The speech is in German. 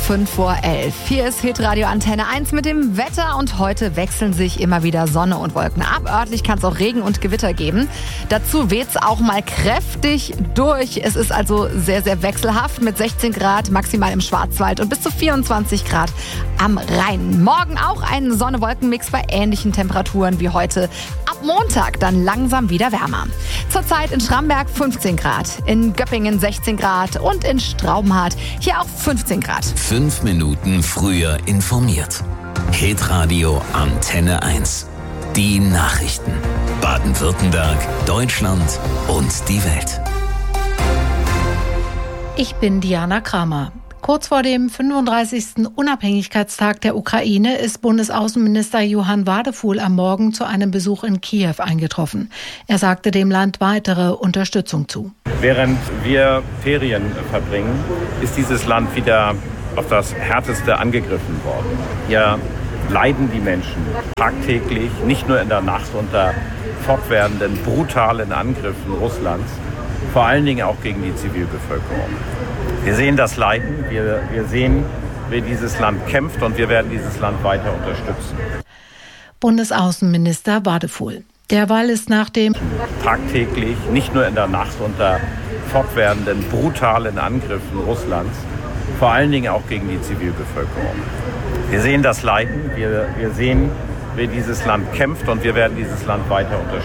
11:05. Hier ist Hitradio Antenne 1 mit dem Wetter und heute wechseln sich immer wieder Sonne und Wolken ab. Örtlich kann es auch Regen und Gewitter geben. Dazu weht's auch mal kräftig durch. Es ist also sehr, sehr wechselhaft mit 16 Grad maximal im Schwarzwald und bis zu 24 Grad am Rhein. Morgen auch ein Sonne-Wolken-Mix bei ähnlichen Temperaturen wie heute. Ab Montag dann langsam wieder wärmer. Zurzeit in Schramberg 15 Grad, in Göppingen 16 Grad und in Straubenhardt hier auch 15 Grad. 5 Minuten früher informiert. Hitradio Antenne 1. Die Nachrichten. Baden-Württemberg, Deutschland und die Welt. Ich bin Diana Kramer. Kurz vor dem 35. Unabhängigkeitstag der Ukraine ist Bundesaußenminister Johann Wadefuhl am Morgen zu einem Besuch in Kiew eingetroffen. Er sagte dem Land weitere Unterstützung zu. Während wir Ferien verbringen, ist dieses Land wieder auf das Härteste angegriffen worden. Hier leiden die Menschen tagtäglich, nicht nur in der Nacht unter fortwährenden, brutalen Angriffen Russlands, vor allen Dingen auch gegen die Zivilbevölkerung. Wir sehen das Leiden, wir sehen, wie dieses Land kämpft und wir werden dieses Land weiter unterstützen. Bundesaußenminister Wadefuhl. Derweil ist nach dem tagtäglich, nicht nur in der Nacht unter fortwährenden, brutalen Angriffen Russlands, vor allen Dingen auch gegen die Zivilbevölkerung. Wir sehen das Leiden, wir sehen, wie dieses Land kämpft und wir werden dieses Land weiter unterstützen.